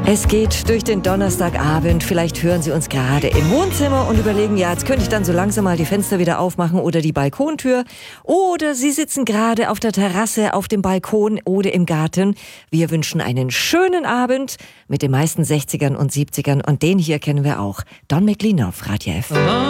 Es geht durch den Donnerstagabend. Vielleicht hören Sie uns gerade im Wohnzimmer und überlegen, ja, jetzt könnte ich dann so langsam mal die Fenster wieder aufmachen oder die Balkontür. Oder Sie sitzen gerade auf der Terrasse, auf dem Balkon oder im Garten. Wir wünschen einen schönen Abend mit den meisten 60ern und 70ern. Und den hier kennen wir auch. Don McLean auf Radio F.